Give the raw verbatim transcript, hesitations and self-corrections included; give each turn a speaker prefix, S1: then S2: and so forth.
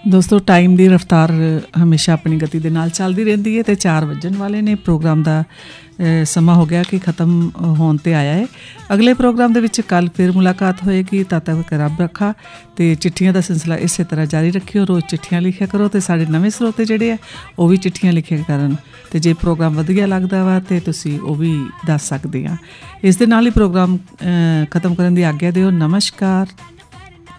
S1: ਦੋਸਤੋ, ਟਾਈਮ ਦੀ ਰਫ਼ਤਾਰ ਹਮੇਸ਼ਾ ਆਪਣੀ ਗਤੀ ਦੇ ਨਾਲ ਚੱਲਦੀ ਰਹਿੰਦੀ ਹੈ ਅਤੇ ਚਾਰ ਵੱਜਣ ਵਾਲੇ ਨੇ। ਪ੍ਰੋਗਰਾਮ ਦਾ ਸਮਾਂ ਹੋ ਗਿਆ ਕਿ ਖ਼ਤਮ ਹੋਣ 'ਤੇ ਆਇਆ ਹੈ। ਅਗਲੇ ਪ੍ਰੋਗਰਾਮ ਦੇ ਵਿੱਚ ਕੱਲ੍ਹ ਫਿਰ ਮੁਲਾਕਾਤ ਹੋਏਗੀ। ਤਦ ਤੱਕ ਰੱਬ ਰੱਖਾ। ਅਤੇ ਚਿੱਠੀਆਂ ਦਾ ਸਿਲਸਿਲਾ ਇਸੇ ਤਰ੍ਹਾਂ ਜਾਰੀ ਰੱਖਿਓ। ਰੋਜ਼ ਚਿੱਠੀਆਂ ਲਿਖਿਆ ਕਰੋ ਅਤੇ ਸਾਡੇ ਨਵੇਂ ਸਰੋਤੇ ਜਿਹੜੇ ਆ ਉਹ ਵੀ ਚਿੱਠੀਆਂ ਲਿਖਿਆ ਕਰਨ। ਅਤੇ ਜੇ ਪ੍ਰੋਗਰਾਮ ਵਧੀਆ ਲੱਗਦਾ ਵਾ ਤਾਂ ਤੁਸੀਂ ਉਹ ਵੀ ਦੱਸ ਸਕਦੇ ਆ। ਇਸ ਦੇ ਨਾਲ ਹੀ ਪ੍ਰੋਗਰਾਮ ਖ਼ਤਮ ਕਰਨ ਦੀ ਆਗਿਆ ਦਿਓ। ਨਮਸਕਾਰ।